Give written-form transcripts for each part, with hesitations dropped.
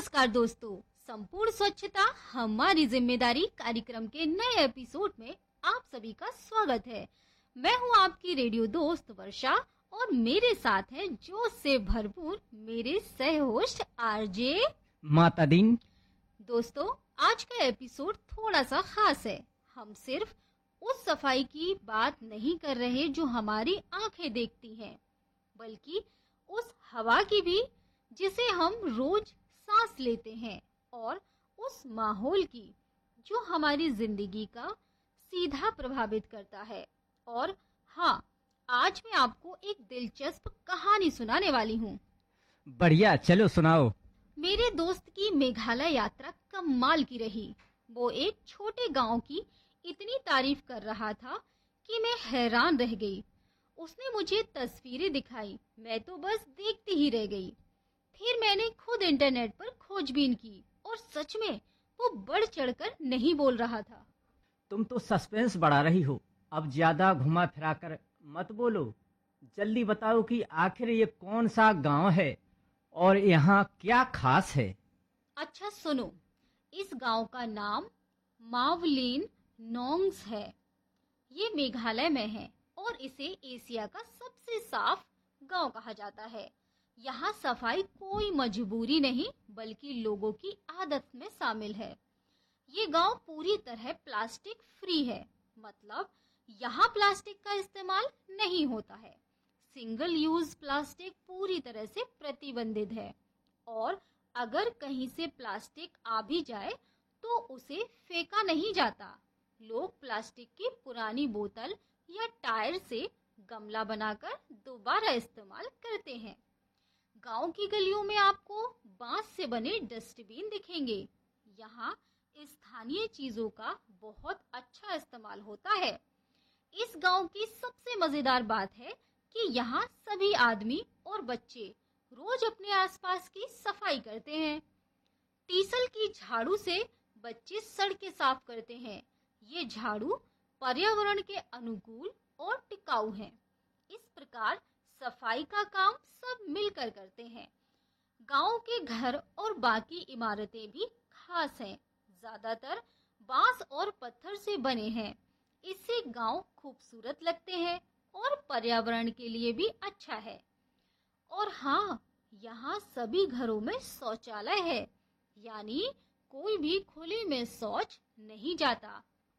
नमस्कार दोस्तों, संपूर्ण स्वच्छता हमारी जिम्मेदारी कार्यक्रम के नए एपिसोड में आप सभी का स्वागत है। मैं हूं आपकी रेडियो दोस्त वर्षा और मेरे साथ हैं जोश से भरपूर मेरे सह होस्ट आरजे माता दिन। दोस्तों, आज का एपिसोड थोड़ा सा खास है। हम सिर्फ उस सफाई की बात नहीं कर रहे जो हमारी आंखें देखती हैं, बल्कि उस हवा की भी जिसे हम रोज सांस लेते हैं और उस माहौल की जो हमारी जिंदगी का सीधा प्रभावित करता है। और हाँ, आज मैं आपको एक दिलचस्प कहानी सुनाने वाली हूँ। बढ़िया, चलो सुनाओ। मेरे दोस्त की मेघालय यात्रा कमाल की रही। वो एक छोटे गांव की इतनी तारीफ कर रहा था कि मैं हैरान रह गई। उसने मुझे तस्वीरें दिखाई, मैं तो बस देखती ही रह गई। फिर मैंने खुद इंटरनेट पर खोजबीन की और सच में वो बढ़ चढ़कर नहीं बोल रहा था। तुम तो सस्पेंस बढ़ा रही हो। अब ज्यादा घुमा फिरा कर मत बोलो। जल्दी बताओ कि आखिर ये कौन सा गांव है और यहाँ क्या खास है। अच्छा सुनो, इस गांव का नाम मावलिन नोंग्स है। ये मेघालय में है और इसे एशिया का सबसे साफ गांव कहा जाता है। यहाँ सफाई कोई मजबूरी नहीं बल्कि लोगों की आदत में शामिल है। ये गांव पूरी तरह प्लास्टिक फ्री है, मतलब यहाँ प्लास्टिक का इस्तेमाल नहीं होता है। सिंगल यूज प्लास्टिक पूरी तरह से प्रतिबंधित है और अगर कहीं से प्लास्टिक आ भी जाए तो उसे फेंका नहीं जाता। लोग प्लास्टिक की पुरानी बोतल या टायर से गमला बनाकर दोबारा इस्तेमाल करते हैं। गांव की गलियों में आपको बांस से बने डस्टबिन दिखेंगे। यहाँ स्थानीय चीजों का बहुत अच्छा इस्तेमाल होता है। इस गांव की सबसे मजेदार बात है कि यहाँ सभी आदमी और बच्चे रोज अपने आसपास की सफाई करते हैं। टीसल की झाड़ू से बच्चे सड़कें साफ करते हैं। ये झाड़ू पर्यावरण के अनुकूल और टिकाऊ हैं। इस प्रकार सफाई का काम सब मिलकर करते हैं। गांव के घर और बाकी इमारतें भी खास हैं। ज्यादातर बांस और पत्थर से बने हैं। इससे गांव खूबसूरत लगते हैं और पर्यावरण के लिए भी अच्छा है। और हाँ, यहाँ सभी घरों में शौचालय है, यानी कोई भी खुले में शौच नहीं जाता।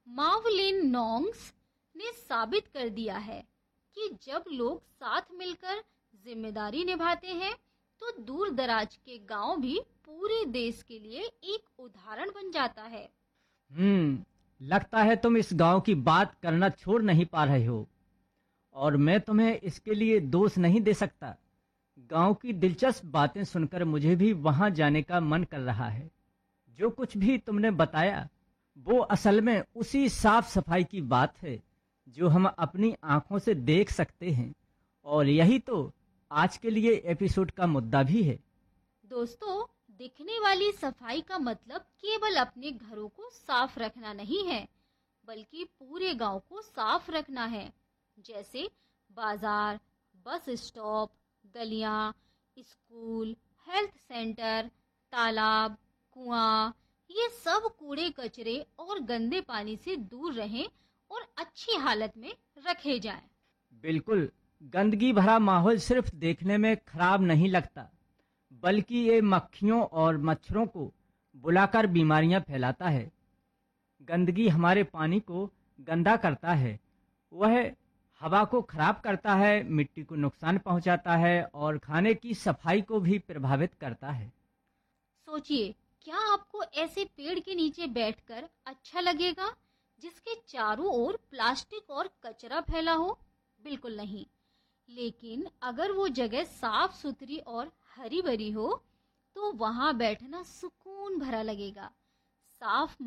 मावलिन नोंग्स ने साबित कर दिया है कि जब लोग साथ मिलकर जिम्मेदारी निभाते हैं तो दूर दराज के गांव भी पूरे देश के लिए एक उदाहरण बन जाता है। लगता है तुम इस गांव की बात करना छोड़ नहीं पा रहे हो और मैं तुम्हें इसके लिए दोष नहीं दे सकता। गांव की दिलचस्प बातें सुनकर मुझे भी वहां जाने का मन कर रहा है। जो कुछ भी तुमने बताया वो असल में उसी साफ सफाई की बात है जो हम अपनी आंखों से देख सकते हैं, और यही तो आज के लिए एपिसोड का मुद्दा भी है। दोस्तों, दिखने वाली सफाई का मतलब केवल अपने घरों को साफ रखना नहीं है, बल्कि पूरे गांव को साफ रखना है। जैसे बाजार, बस स्टॉप, गलियां, स्कूल, हेल्थ सेंटर, तालाब, कुआं, ये सब कूड़े कचरे और गंदे पानी से दूर रहें और अच्छी हालत में रखे जाएं। बिल्कुल, गंदगी भरा माहौल सिर्फ देखने में खराब नहीं लगता, बल्कि ये मक्खियों और मच्छरों को बुलाकर बीमारियां फैलाता है। गंदगी हमारे पानी को गंदा करता है, वह हवा को खराब करता है, मिट्टी को नुकसान पहुंचाता है और खाने की सफाई को भी प्रभावित करता है। सोचिए, क्या आपको ऐसे पेड़ के नीचे बैठकर अच्छा लगेगा जिसके चारों ओर प्लास्टिक और कचरा फैला हो? बिल्कुल नहीं। लेकिन अगर वो जगह साफ सुथरी और हरी भरी हो तो वहां बैठना सुकून भरा लगेगा। साफ